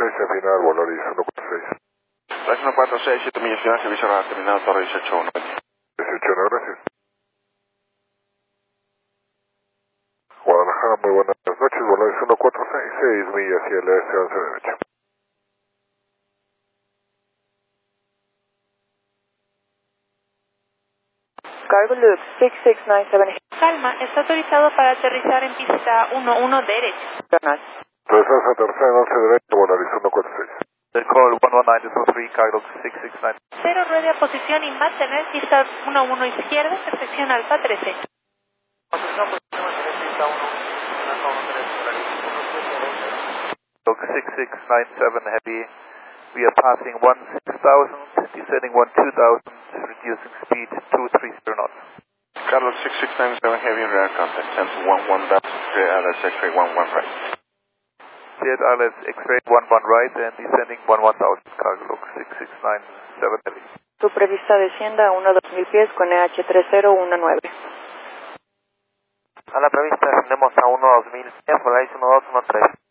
146 al final, Volaris 146. Flash 146, 7 millas final, servicio radar terminado, torre 18-1. 18-1, gracias. Guadalajara, muy buenas noches, Volaris 146, 6 millas y el S11 derecho. Cargo Loop 6697. Calma, está autorizado para aterrizar en pista 11 derecho. Entonces, aterrizar en 11 derecho, Volaris 146. The call 119.3, cargo 669. Cero ruede a posición y mantener pista 11 izquierda, perfección alfa 13. Log 6697 heavy. We are passing 16,000, descending 12,000, reducing speed 230 knots. Carlos 6697 heavy rear contact, sense 11 down, ALS X-ray 11 right. Jet ALS X-ray 11 right and descending 11,000, cargo log 6697 heavy. Tu prevista descienda a 1-2000 pies con EH3019. A la prevista ascendemos a 1-2000 pies, Volaris 1213.